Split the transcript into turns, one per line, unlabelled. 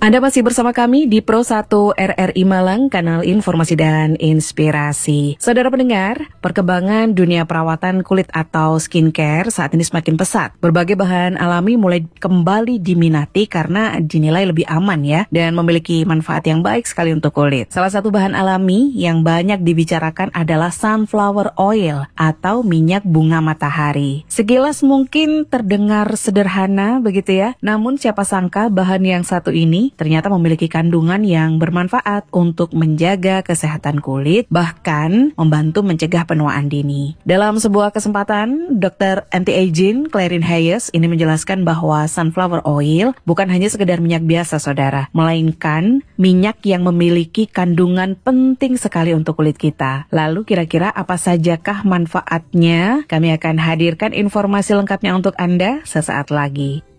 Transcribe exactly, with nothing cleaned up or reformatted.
Anda masih bersama kami di Pro satu R R I Malang, kanal informasi dan inspirasi. Saudara pendengar, perkembangan dunia perawatan kulit atau skincare saat ini semakin pesat. Berbagai bahan alami mulai kembali diminati karena dinilai lebih aman ya, dan memiliki manfaat yang baik sekali untuk kulit. Salah satu bahan alami yang banyak dibicarakan adalah sunflower oil atau minyak bunga matahari. Sekilas mungkin terdengar sederhana begitu ya, namun siapa sangka bahan yang satu ini ternyata memiliki kandungan yang bermanfaat untuk menjaga kesehatan kulit, bahkan membantu mencegah penuaan dini. Dalam sebuah kesempatan, dokter anti-aging Clarin Hayes ini menjelaskan bahwa sunflower oil bukan hanya sekedar minyak biasa, saudara, melainkan minyak yang memiliki kandungan penting sekali untuk kulit kita. Lalu kira-kira apa sajakah manfaatnya? Kami akan hadirkan informasi lengkapnya untuk Anda sesaat lagi.